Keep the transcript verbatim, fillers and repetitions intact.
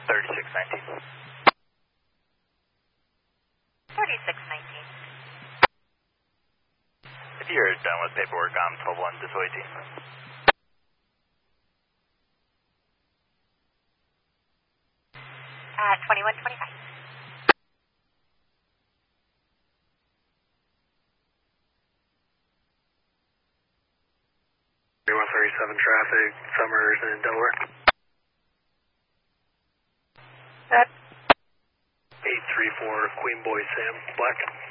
thirty-six nineteen. thirty-six nineteen. If you're done with paperwork, I'm twelve one Disaway team. At twenty-one twenty-five. one thirty-seven traffic, Summers in Delaware. Set. eight three four Queen Boy Sam, Black.